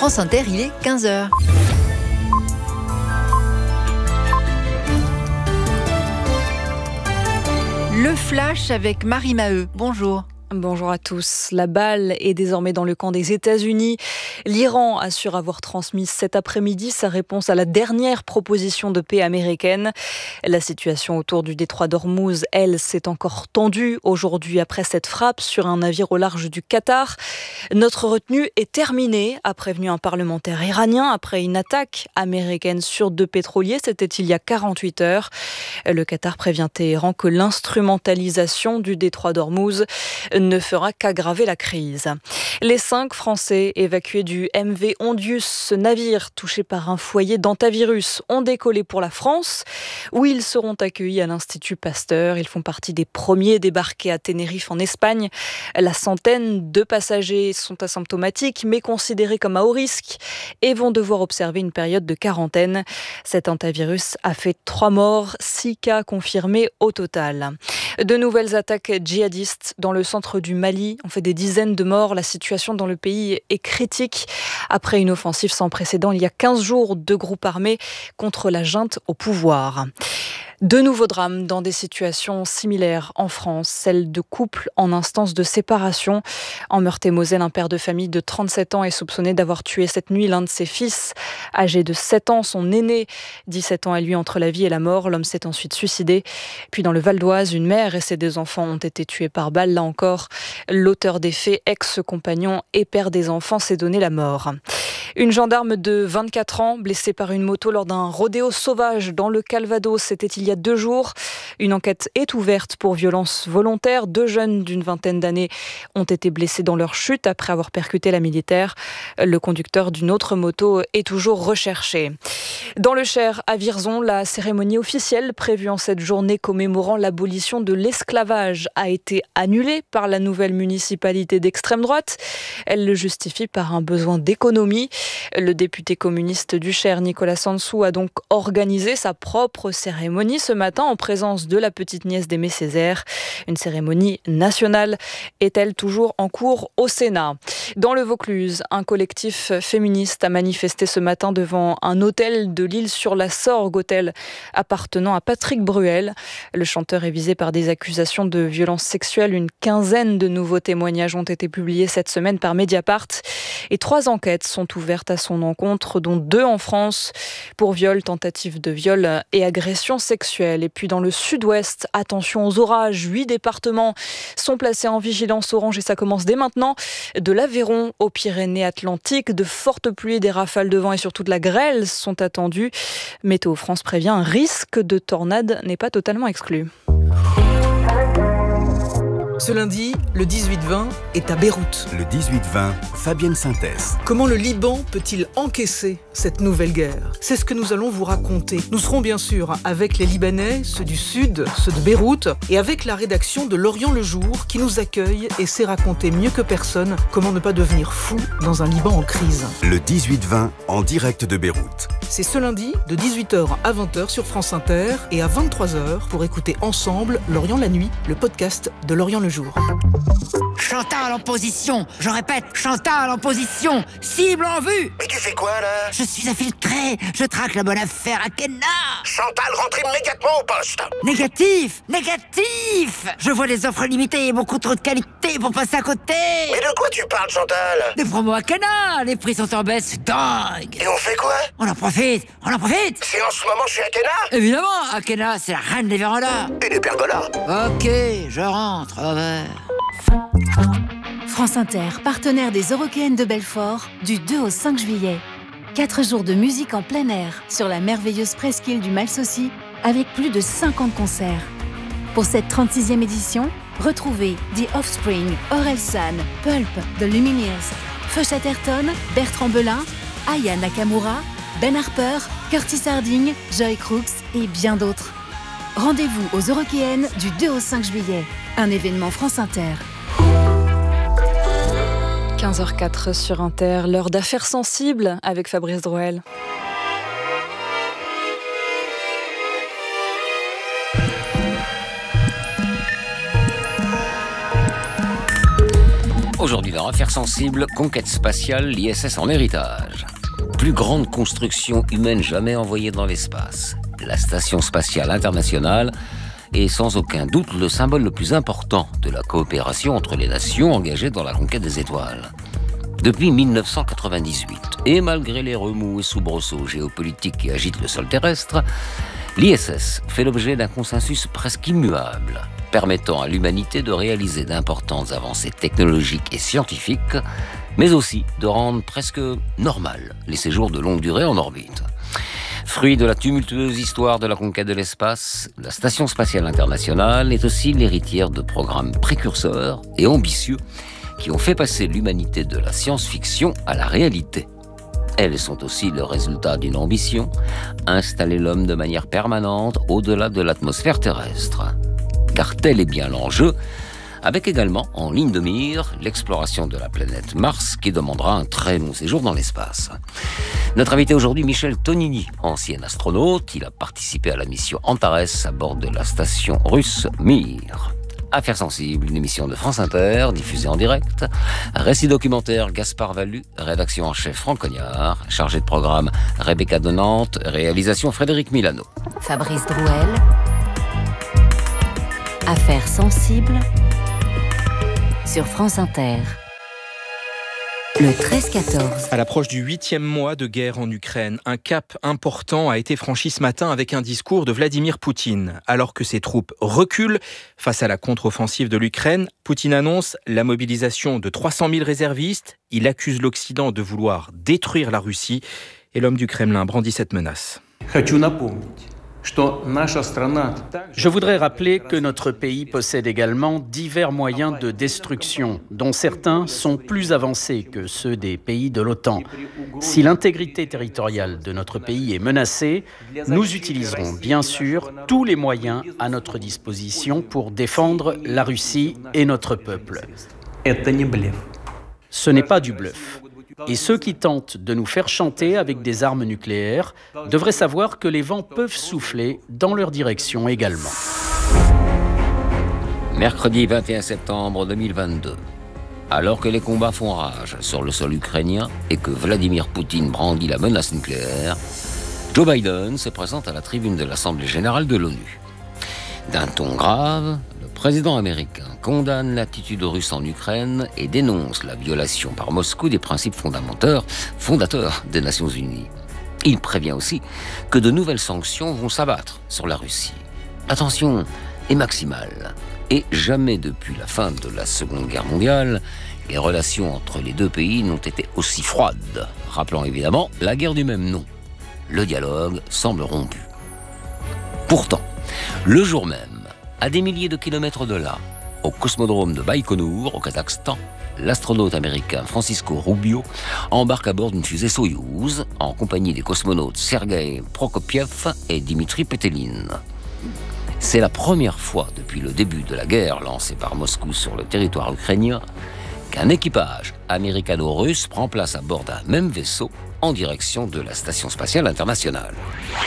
France Inter, il est 15h. Le flash avec Marie Maheu. Bonjour. Bonjour à tous. La balle est désormais dans le camp des États-Unis. L'Iran assure avoir transmis cet après-midi sa réponse à la dernière proposition de paix américaine. La situation autour du détroit d'Ormuz, elle, s'est encore tendue aujourd'hui après cette frappe sur un navire au large du Qatar. Notre retenue est terminée, a prévenu un parlementaire iranien après une attaque américaine sur 2 pétroliers. C'était il y a 48 heures. Le Qatar prévient Téhéran que l'instrumentalisation du détroit d'Ormuz ne fera qu'aggraver la crise. Les 5 Français évacués du MV Ondius, ce navire touché par un foyer d'hantavirus, ont décollé pour la France, où ils seront accueillis à l'Institut Pasteur. Ils font partie des premiers débarqués à Tenerife en Espagne. La centaine de passagers sont asymptomatiques, mais considérés comme à haut risque et vont devoir observer une période de quarantaine. Cet hantavirus a fait 3 morts, 6 cas confirmés au total. De nouvelles attaques djihadistes dans le centre du Mali ont fait des dizaines de morts. La situation dans le pays est critique après une offensive sans précédent il y a 15 jours de groupes armés contre la junte au pouvoir. De nouveaux drames dans des situations similaires en France, celle de couples en instance de séparation. En Meurthe-et-Moselle, un père de famille de 37 ans est soupçonné d'avoir tué cette nuit l'un de ses fils. Âgé de 7 ans, son aîné, 17 ans, est lui entre la vie et la mort. L'homme s'est ensuite suicidé. Puis dans le Val d'Oise, une mère et ses 2 enfants ont été tués par balle. Là encore, l'auteur des faits, ex-compagnon et père des enfants, s'est donné la mort. Une gendarme de 24 ans, blessée par une moto lors d'un rodéo sauvage dans le Calvados, c'était il y a 2 jours. Une enquête est ouverte pour violence volontaire. 2 jeunes d'une vingtaine d'années ont été blessés dans leur chute après avoir percuté la militaire. Le conducteur d'une autre moto est toujours recherché. Dans le Cher, à Vierzon, la cérémonie officielle prévue en cette journée commémorant l'abolition de l'esclavage a été annulée par la nouvelle municipalité d'extrême droite. Elle le justifie par un besoin d'économie. Le député communiste du Cher, Nicolas Sansou, a donc organisé sa propre cérémonie ce matin en présence de la petite nièce d'Aimé Césaire. Une cérémonie nationale est-elle toujours en cours au Sénat? Dans le Vaucluse, un collectif féministe a manifesté ce matin devant un hôtel de l'Île-sur-la-Sorgue, hôtel appartenant à Patrick Bruel. Le chanteur est visé par des accusations de violences sexuelles. Une quinzaine de nouveaux témoignages ont été publiés cette semaine par Mediapart. Et 3 enquêtes sont ouvertes à son encontre, dont 2 en France, pour viol, tentative de viol et agression sexuelle. Et puis dans le sud-ouest, attention aux orages. 8 départements sont placés en vigilance orange et ça commence dès maintenant. De l'Aveyron aux Pyrénées-Atlantiques, de fortes pluies, des rafales de vent et surtout de la grêle sont attendues. Météo France prévient, un risque de tornade n'est pas totalement exclu. Ce lundi, le 18-20 est à Beyrouth. Le 18-20, Fabienne Synthèse. Comment le Liban peut-il encaisser cette nouvelle guerre? C'est ce que nous allons vous raconter. Nous serons bien sûr avec les Libanais, ceux du Sud, ceux de Beyrouth, et avec la rédaction de L'Orient le Jour qui nous accueille et sait raconter mieux que personne comment ne pas devenir fou dans un Liban en crise. Le 18-20, en direct de Beyrouth. C'est ce lundi, de 18h à 20h sur France Inter et à 23h pour écouter ensemble L'Orient la nuit, le podcast de L'Orient le Jour. Chantal en position, je répète, Chantal en position, cible en vue. Mais tu fais quoi là? Je suis infiltré, je traque la bonne affaire à Kenna. Chantal, rentre immédiatement au poste. Négatif, négatif. Je vois des offres limitées et beaucoup trop de qualité pour passer à côté. Mais de quoi tu parles, Chantal? Des promos à Kenna, les prix sont en baisse, c'est dingue. Et on fait quoi? On en profite, on en profite. C'est en ce moment je suis à Kenna? Évidemment, Akena, c'est la reine des vérandas. Et des pergolas. Ok, je rentre, over. France Inter, partenaire des Eurockéennes de Belfort, du 2 au 5 juillet. 4 jours de musique en plein air sur la merveilleuse presqu'île du Malsaucy, avec plus de 50 concerts. Pour cette 36e édition, retrouvez The Offspring, Orelsan, Pulp, The Lumineers, Feu Chatterton, Bertrand Belin, Aya Nakamura, Ben Harper, Curtis Harding, Joy Crooks et bien d'autres. Rendez-vous aux Eurockéennes du 2 au 5 juillet. Un événement France Inter. 15h04 sur Inter, l'heure d'affaires sensibles avec Fabrice Drouel. Aujourd'hui dans Affaires sensibles, conquête spatiale, l'ISS en héritage. Plus grande construction humaine jamais envoyée dans l'espace. La Station spatiale internationale est sans aucun doute le symbole le plus important de la coopération entre les nations engagées dans la conquête des étoiles. Depuis 1998, et malgré les remous et soubresauts géopolitiques qui agitent le sol terrestre, l'ISS fait l'objet d'un consensus presque immuable, permettant à l'humanité de réaliser d'importantes avancées technologiques et scientifiques, mais aussi de rendre presque normal les séjours de longue durée en orbite. Fruit de la tumultueuse histoire de la conquête de l'espace, la Station spatiale internationale est aussi l'héritière de programmes précurseurs et ambitieux qui ont fait passer l'humanité de la science-fiction à la réalité. Elles sont aussi le résultat d'une ambition, installer l'homme de manière permanente au-delà de l'atmosphère terrestre. Car tel est bien l'enjeu, avec également en ligne de mire l'exploration de la planète Mars qui demandera un très long séjour dans l'espace. Notre invité aujourd'hui, Michel Tonini, ancien astronaute, il a participé à la mission Antares à bord de la station russe Mir. Affaires sensibles, une émission de France Inter, diffusée en direct. Récit documentaire Gaspard Valu, rédaction en chef Franck Cognard, chargé de programme Rebecca de Nantes, réalisation Frédéric Milano. Fabrice Drouel. Affaires sensibles sur France Inter. Le 13-14. À l'approche du 8e mois de guerre en Ukraine, un cap important a été franchi ce matin avec un discours de Vladimir Poutine. Alors que ses troupes reculent face à la contre-offensive de l'Ukraine, Poutine annonce la mobilisation de 300 000 réservistes. Il accuse l'Occident de vouloir détruire la Russie et l'homme du Kremlin brandit cette menace. Je voudrais rappeler que notre pays possède également divers moyens de destruction, dont certains sont plus avancés que ceux des pays de l'OTAN. Si l'intégrité territoriale de notre pays est menacée, nous utiliserons bien sûr tous les moyens à notre disposition pour défendre la Russie et notre peuple. Ce n'est pas du bluff. Et ceux qui tentent de nous faire chanter avec des armes nucléaires devraient savoir que les vents peuvent souffler dans leur direction également. Mercredi 21 septembre 2022. Alors que les combats font rage sur le sol ukrainien et que Vladimir Poutine brandit la menace nucléaire, Joe Biden se présente à la tribune de l'Assemblée générale de l'ONU. D'un ton grave, le président américain condamne l'attitude russe en Ukraine et dénonce la violation par Moscou des principes fondateurs des Nations Unies. Il prévient aussi que de nouvelles sanctions vont s'abattre sur la Russie. La tension est maximale et jamais depuis la fin de la Seconde Guerre mondiale, les relations entre les deux pays n'ont été aussi froides, rappelant évidemment la guerre du même nom. Le dialogue semble rompu. Pourtant, le jour même, à des milliers de kilomètres de là, au cosmodrome de Baïkonour, au Kazakhstan, l'astronaute américain Francisco Rubio embarque à bord d'une fusée Soyouz en compagnie des cosmonautes Sergei Prokopiev et Dimitri Petelin. C'est la première fois depuis le début de la guerre lancée par Moscou sur le territoire ukrainien qu'un équipage américano-russe prend place à bord d'un même vaisseau en direction de la Station spatiale internationale.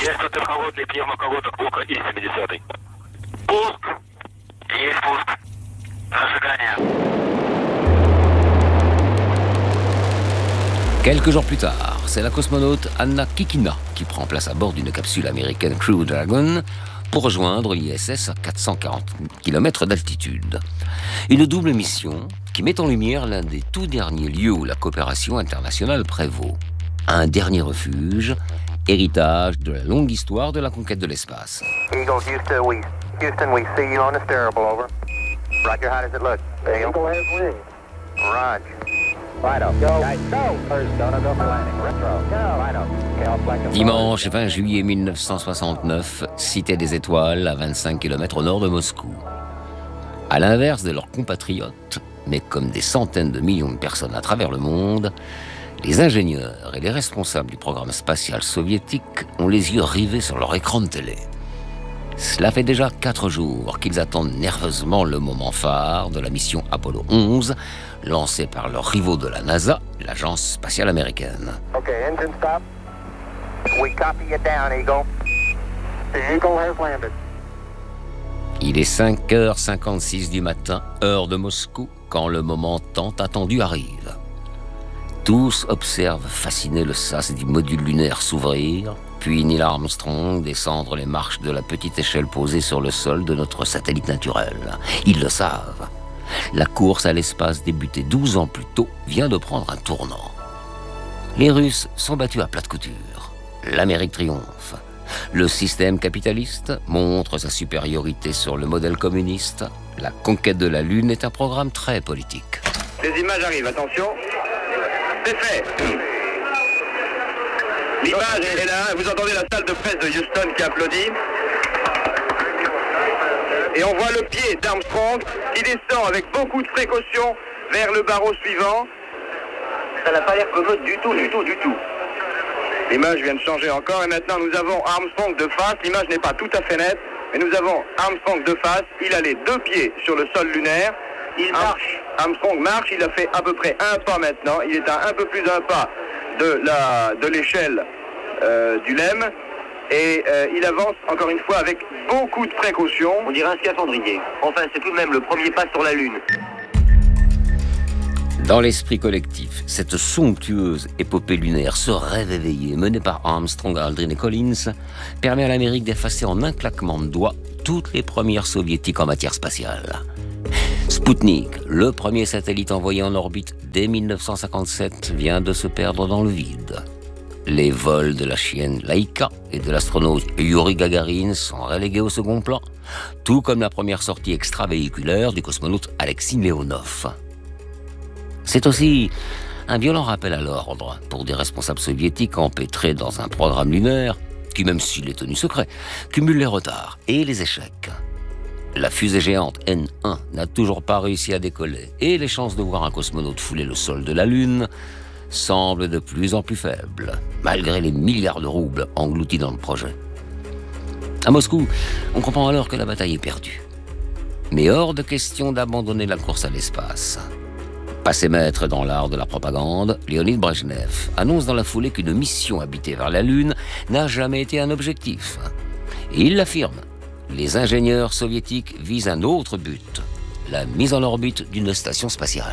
Quelques jours plus tard, c'est la cosmonaute Anna Kikina qui prend place à bord d'une capsule américaine Crew Dragon pour rejoindre l'ISS à 440 km d'altitude. Une double mission qui met en lumière l'un des tout derniers lieux où la coopération internationale prévaut. Un dernier refuge, héritage de la longue histoire de la conquête de l'espace. Eagle, Houston, we see you on the steerable, over. Roger, how does it look? Eagle has wings. Roger. Fido, go. Go. First, gonna go landing. Retro. Go. Fido. Dimanche 20 juillet 1969, Cité des Étoiles, à 25 km au nord de Moscou. À l'inverse de leurs compatriotes, mais comme des centaines de millions de personnes à travers le monde, les ingénieurs et les responsables du programme spatial soviétique ont les yeux rivés sur leur écran de télé. Cela fait déjà 4 jours qu'ils attendent nerveusement le moment phare de la mission Apollo 11, lancée par leurs rivaux de la NASA, l'agence spatiale américaine. Okay, engine stop. We copy you down, Eagle. The Eagle has landed. Il est 5h56 du matin, heure de Moscou, quand le moment tant attendu arrive. Tous observent fascinés le sas du module lunaire s'ouvrir, puis Neil Armstrong descendre les marches de la petite échelle posée sur le sol de notre satellite naturel. Ils le savent. La course à l'espace débutée 12 ans plus tôt vient de prendre un tournant. Les Russes sont battus à plate couture. L'Amérique triomphe. Le système capitaliste montre sa supériorité sur le modèle communiste. La conquête de la Lune est un programme très politique. Les images arrivent, attention. C'est fait. L'image est là, vous entendez la salle de presse de Houston qui applaudit. Et on voit le pied d'Armstrong qui descend avec beaucoup de précaution vers le barreau suivant. Ça n'a pas l'air commode du tout. L'image vient de changer encore et maintenant nous avons Armstrong de face. L'image n'est pas tout à fait nette, mais nous avons Armstrong de face. Il a les 2 pieds sur le sol lunaire. Il marche. Armstrong marche, il a fait à peu près un pas maintenant. Il est à un peu plus d'un pas de l'échelle du LEM. Et il avance encore une fois avec beaucoup de précaution. On dirait un scaphandrier. Enfin, c'est tout de même le premier pas sur la Lune. Dans l'esprit collectif, cette somptueuse épopée lunaire, ce rêve éveillé mené par Armstrong, Aldrin et Collins, permet à l'Amérique d'effacer en un claquement de doigts toutes les premières soviétiques en matière spatiale. Sputnik, le premier satellite envoyé en orbite dès 1957, vient de se perdre dans le vide. Les vols de la chienne Laika et de l'astronaute Yuri Gagarin sont relégués au second plan, tout comme la première sortie extravéhiculaire du cosmonaute Alexis Leonov. C'est aussi un violent rappel à l'ordre pour des responsables soviétiques empêtrés dans un programme lunaire qui, même s'il est tenu secret, cumule les retards et les échecs. La fusée géante N1 n'a toujours pas réussi à décoller et les chances de voir un cosmonaute fouler le sol de la Lune semblent de plus en plus faibles, malgré les milliards de roubles engloutis dans le projet. À Moscou, on comprend alors que la bataille est perdue. Mais hors de question d'abandonner la course à l'espace. Passé maître dans l'art de la propagande, Léonid Brejnev annonce dans la foulée qu'une mission habitée vers la Lune n'a jamais été un objectif. Et il l'affirme. Les ingénieurs soviétiques visent un autre but, la mise en orbite d'une station spatiale.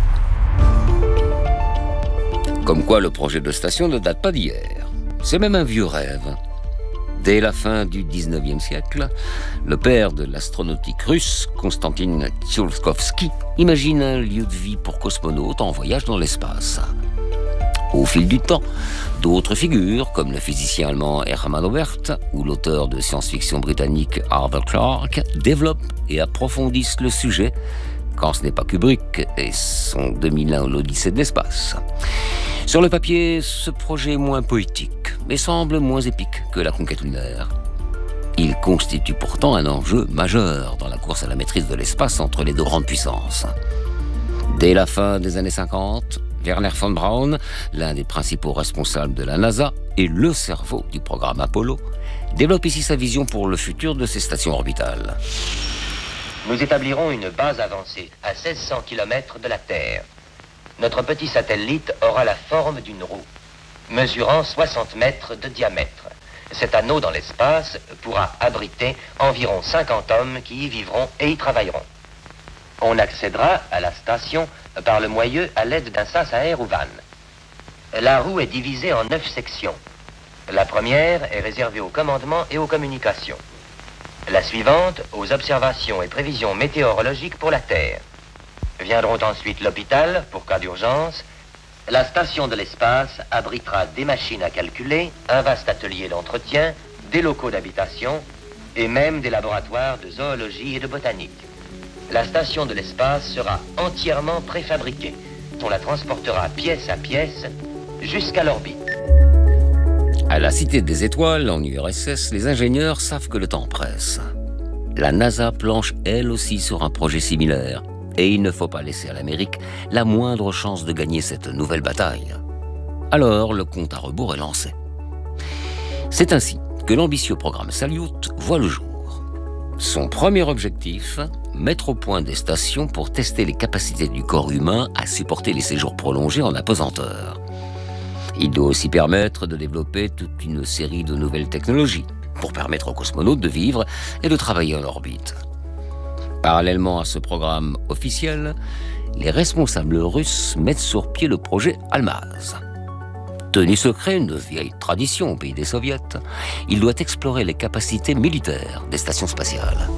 Comme quoi le projet de station ne date pas d'hier. C'est même un vieux rêve. Dès la fin du 19e siècle, le père de l'astronautique russe, Konstantin Tsiolkovsky, imagine un lieu de vie pour cosmonautes en voyage dans l'espace. Au fil du temps, d'autres figures, comme le physicien allemand Hermann Oberth ou l'auteur de science-fiction britannique Arthur Clarke, développent et approfondissent le sujet, quand ce n'est pas Kubrick et son 2001 l'Odyssée de l'espace. Sur le papier, ce projet est moins poétique, mais semble moins épique que la conquête lunaire. Il constitue pourtant un enjeu majeur dans la course à la maîtrise de l'espace entre les deux grandes puissances. Dès la fin des années 50, Wernher von Braun, l'un des principaux responsables de la NASA et le cerveau du programme Apollo, développe ici sa vision pour le futur de ces stations orbitales. Nous établirons une base avancée à 1600 km de la Terre. Notre petit satellite aura la forme d'une roue, mesurant 60 mètres de diamètre. Cet anneau dans l'espace pourra abriter environ 50 hommes qui y vivront et y travailleront. On accédera à la station par le moyeu à l'aide d'un sas à air ou vanne. La roue est divisée en 9 sections. La première est réservée au commandement et aux communications. La suivante, aux observations et prévisions météorologiques pour la Terre. Viendront ensuite l'hôpital, pour cas d'urgence. La station de l'espace abritera des machines à calculer, un vaste atelier d'entretien, des locaux d'habitation et même des laboratoires de zoologie et de botanique. La station de l'espace sera entièrement préfabriquée. On la transportera pièce à pièce jusqu'à l'orbite. À la Cité des Étoiles, en URSS, les ingénieurs savent que le temps presse. La NASA planche elle aussi sur un projet similaire. Et il ne faut pas laisser à l'Amérique la moindre chance de gagner cette nouvelle bataille. Alors, le compte à rebours est lancé. C'est ainsi que l'ambitieux programme Salyut voit le jour. Son premier objectif, mettre au point des stations pour tester les capacités du corps humain à supporter les séjours prolongés en apesanteur. Il doit aussi permettre de développer toute une série de nouvelles technologies pour permettre aux cosmonautes de vivre et de travailler en orbite. Parallèlement à ce programme officiel, les responsables russes mettent sur pied le projet Almaz. Tenu secret, une vieille tradition au pays des soviets, il doit explorer les capacités militaires des stations spatiales.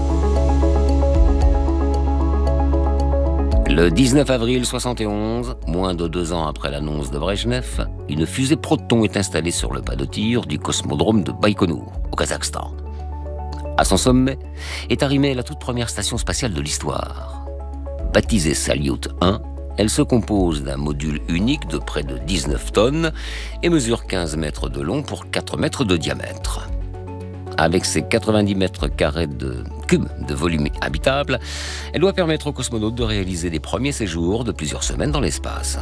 Le 19 avril 1971, moins de 2 ans après l'annonce de Brejnev, une fusée Proton est installée sur le pas de tir du cosmodrome de Baïkonour, au Kazakhstan. À son sommet est arrimée la toute première station spatiale de l'histoire. Baptisée Salyut 1, elle se compose d'un module unique de près de 19 tonnes et mesure 15 mètres de long pour 4 mètres de diamètre. Avec ses 90 mètres carrés de cubes de volume habitable, elle doit permettre aux cosmonautes de réaliser des premiers séjours de plusieurs semaines dans l'espace.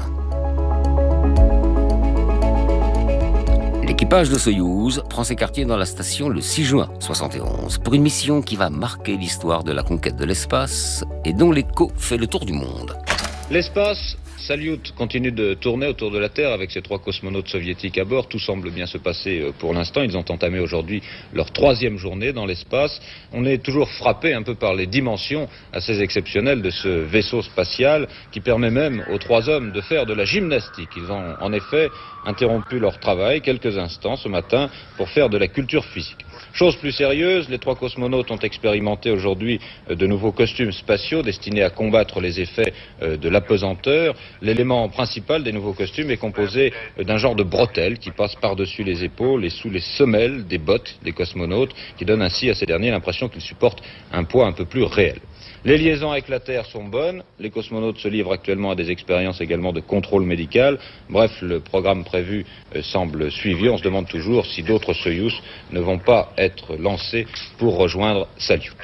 L'équipage de Soyouz prend ses quartiers dans la station le 6 juin 1971 pour une mission qui va marquer l'histoire de la conquête de l'espace et dont l'écho fait le tour du monde. L'espace, Salyut continue de tourner autour de la Terre avec ses 3 cosmonautes soviétiques à bord. Tout semble bien se passer pour l'instant. Ils ont entamé aujourd'hui leur 3e journée dans l'espace. On est toujours frappé un peu par les dimensions assez exceptionnelles de ce vaisseau spatial qui permet même aux 3 hommes de faire de la gymnastique. Ils ont en effet interrompu leur travail quelques instants ce matin pour faire de la culture physique. Chose plus sérieuse, les 3 cosmonautes ont expérimenté aujourd'hui de nouveaux costumes spatiaux destinés à combattre les effets de l'apesanteur. L'élément principal des nouveaux costumes est composé d'un genre de bretelle qui passe par-dessus les épaules et sous les semelles des bottes des cosmonautes, qui donne ainsi à ces derniers l'impression qu'ils supportent un poids un peu plus réel. Les liaisons avec la Terre sont bonnes, les cosmonautes se livrent actuellement à des expériences également de contrôle médical. Bref, le programme prévu semble suivi. On se demande toujours si d'autres Soyouz ne vont pas être lancés pour rejoindre Salyut.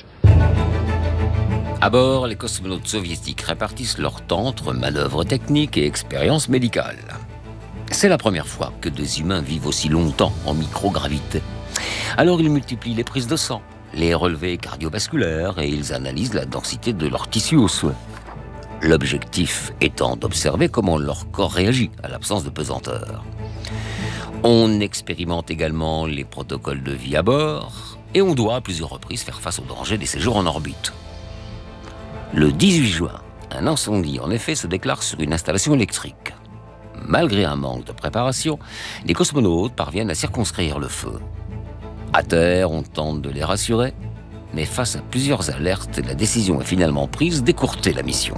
À bord, les cosmonautes soviétiques répartissent leur temps entre manœuvres techniques et expériences médicales. C'est la première fois que des humains vivent aussi longtemps en microgravité. Alors ils multiplient les prises de sang, les relevés cardiovasculaires et ils analysent la densité de leurs tissus osseux. L'objectif étant d'observer comment leur corps réagit à l'absence de pesanteur. On expérimente également les protocoles de vie à bord et on doit à plusieurs reprises faire face au danger des séjours en orbite. Le 18 juin, un incendie en effet se déclare sur une installation électrique. Malgré un manque de préparation, les cosmonautes parviennent à circonscrire le feu. À terre, on tente de les rassurer, mais face à plusieurs alertes, la décision est finalement prise d'écourter la mission.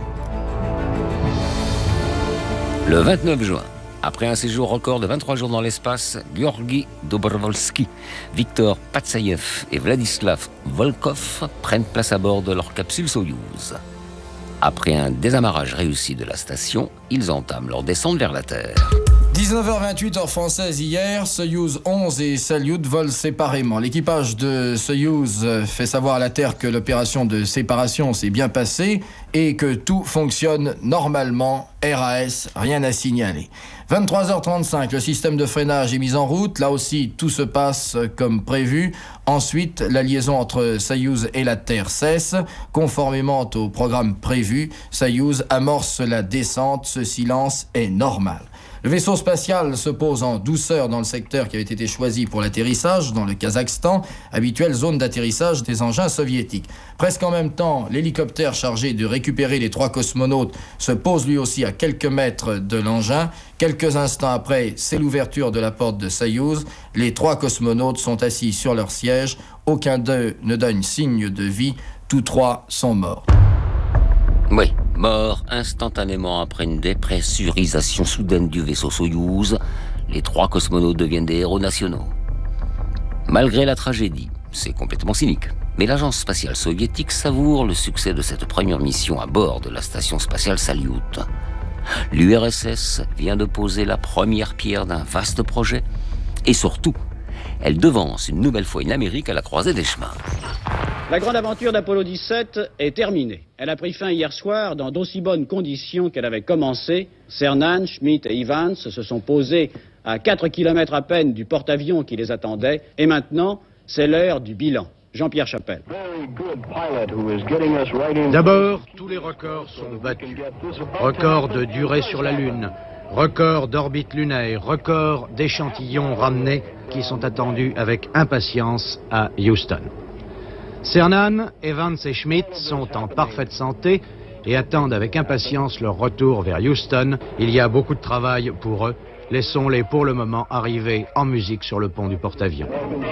Le 29 juin, après un séjour record de 23 jours dans l'espace, Georgi Dobrovolsky, Viktor Patsaïev et Vladislav Volkov prennent place à bord de leur capsule Soyouz. Après un désamarrage réussi de la station, ils entament leur descente vers la Terre. 19h28 heure française hier, Soyouz 11 et Salyut volent séparément. L'équipage de Soyouz fait savoir à la Terre que l'opération de séparation s'est bien passée et que tout fonctionne normalement. RAS, rien à signaler. 23h35, le système de freinage est mis en route. Là aussi, tout se passe comme prévu. Ensuite, la liaison entre Soyouz et la Terre cesse. Conformément au programme prévu, Soyouz amorce la descente. Ce silence est normal. Le vaisseau spatial se pose en douceur dans le secteur qui avait été choisi pour l'atterrissage, dans le Kazakhstan, habituelle zone d'atterrissage des engins soviétiques. Presque en même temps, l'hélicoptère chargé de récupérer les 3 cosmonautes se pose lui aussi à quelques mètres de l'engin. Quelques instants après, c'est l'ouverture de la porte de Soyouz. Les 3 cosmonautes sont assis sur leur siège. Aucun d'eux ne donne signe de vie. Tous 3 sont morts. Oui, mort instantanément après une dépressurisation soudaine du vaisseau Soyouz, les 3 cosmonautes deviennent des héros nationaux. Malgré la tragédie, c'est complètement cynique, mais l'agence spatiale soviétique savoure le succès de cette première mission à bord de la station spatiale Salyut. L'URSS vient de poser la première pierre d'un vaste projet et surtout, elle devance une nouvelle fois une Amérique à la croisée des chemins. La grande aventure d'Apollo 17 est terminée. Elle a pris fin hier soir dans d'aussi bonnes conditions qu'elle avait commencé. Cernan, Schmitt et Evans se sont posés à 4 km à peine du porte-avions qui les attendait. Et maintenant, c'est l'heure du bilan. Jean-Pierre Chapelle. D'abord, tous les records sont battus. Record de durée sur la Lune, record d'orbite lunaire, record d'échantillons ramenés qui sont attendus avec impatience à Houston. Cernan, Evans et Schmitt sont en parfaite santé et attendent avec impatience leur retour vers Houston. Il y a beaucoup de travail pour eux. Laissons-les pour le moment arriver en musique sur le pont du porte-avions.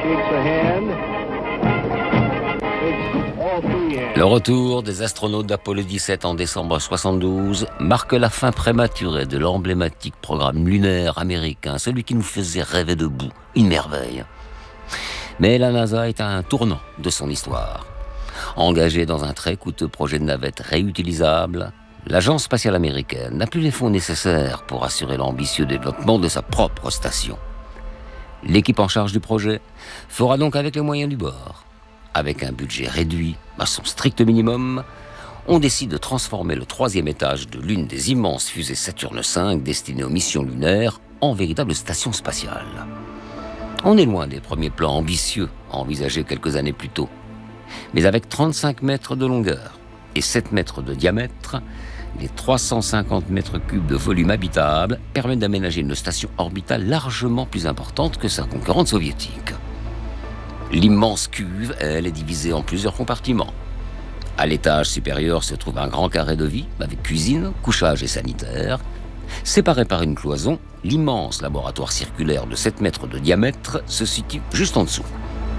Le retour des astronautes d'Apollo 17 en décembre 1972 marque la fin prématurée de l'emblématique programme lunaire américain, celui qui nous faisait rêver debout, une merveille. Mais la NASA est à un tournant de son histoire. Engagée dans un très coûteux projet de navette réutilisable, l'Agence spatiale américaine n'a plus les fonds nécessaires pour assurer l'ambitieux développement de sa propre station. L'équipe en charge du projet fera donc avec les moyens du bord. Avec un budget réduit à son strict minimum, on décide de transformer le 3e étage de l'une des immenses fusées Saturne V destinées aux missions lunaires en véritable station spatiale. On est loin des premiers plans ambitieux envisagés quelques années plus tôt. Mais avec 35 mètres de longueur et 7 mètres de diamètre, les 350 mètres cubes de volume habitable permettent d'aménager une station orbitale largement plus importante que sa concurrente soviétique. L'immense cuve, elle, est divisée en plusieurs compartiments. À l'étage supérieur se trouve un grand carré de vie avec cuisine, couchage et sanitaire. Séparé par une cloison, l'immense laboratoire circulaire de 7 mètres de diamètre se situe juste en dessous.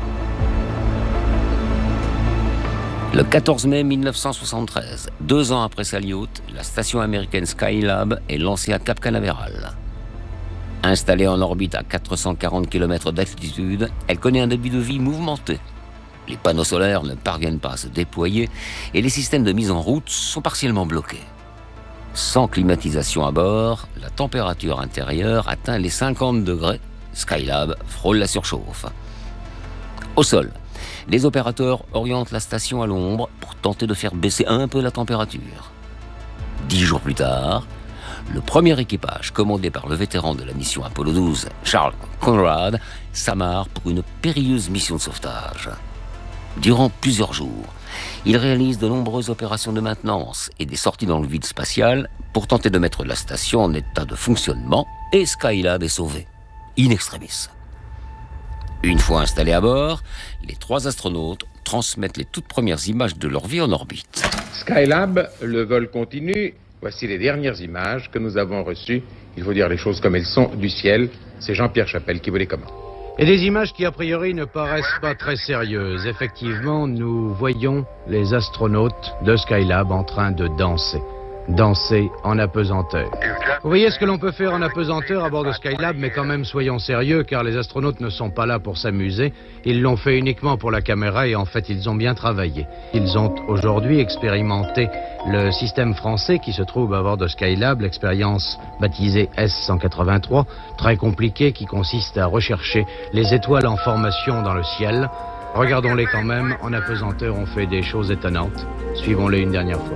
Le 14 mai 1973, 2 ans après Salyut, la station américaine Skylab est lancée à Cap Canaveral. Installée en orbite à 440 km d'altitude, elle connaît un début de vie mouvementé. Les panneaux solaires ne parviennent pas à se déployer et les systèmes de mise en route sont partiellement bloqués. Sans climatisation à bord, la température intérieure atteint les 50 degrés. Skylab frôle la surchauffe. Au sol, les opérateurs orientent la station à l'ombre pour tenter de faire baisser un peu la température. 10 jours plus tard, le premier équipage, commandé par le vétéran de la mission Apollo 12, Charles Conrad, s'amarre pour une périlleuse mission de sauvetage. Durant plusieurs jours, il réalise de nombreuses opérations de maintenance et des sorties dans le vide spatial pour tenter de mettre la station en état de fonctionnement, et Skylab est sauvé, in extremis. Une fois installés à bord, les 3 astronautes transmettent les toutes premières images de leur vie en orbite. Skylab, le vol continue. Voici les dernières images que nous avons reçues. Il faut dire les choses comme elles sont du ciel. C'est Jean-Pierre Chapelle qui vous les commente. Et des images qui, a priori, ne paraissent pas très sérieuses. Effectivement, nous voyons les astronautes de Skylab en train de danser. Danser en apesanteur. Vous voyez ce que l'on peut faire en apesanteur à bord de Skylab, mais quand même soyons sérieux, car les astronautes ne sont pas là pour s'amuser. Ils l'ont fait uniquement pour la caméra et en fait ils ont bien travaillé. Ils ont aujourd'hui expérimenté le système français qui se trouve à bord de Skylab, l'expérience baptisée S-183, très compliquée, qui consiste à rechercher les étoiles en formation dans le ciel. Regardons-les quand même, en apesanteur on fait des choses étonnantes. Suivons-les une dernière fois.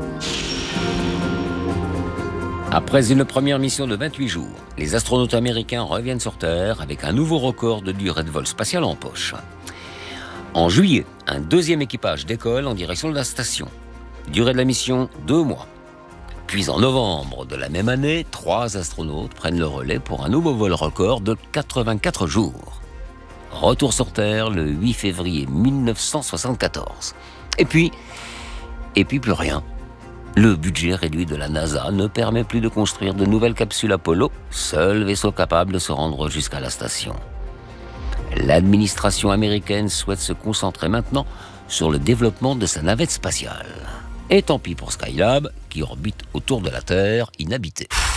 Après une première mission de 28 jours, les astronautes américains reviennent sur Terre avec un nouveau record de durée de vol spatial en poche. En juillet, un 2e équipage décolle en direction de la station. Durée de la mission, 2 mois. Puis en novembre de la même année, 3 astronautes prennent le relais pour un nouveau vol record de 84 jours. Retour sur Terre le 8 février 1974. Et puis plus rien. Le budget réduit de la NASA ne permet plus de construire de nouvelles capsules Apollo, seul vaisseau capable de se rendre jusqu'à la station. L'administration américaine souhaite se concentrer maintenant sur le développement de sa navette spatiale. Et tant pis pour Skylab, qui orbite autour de la Terre inhabitée.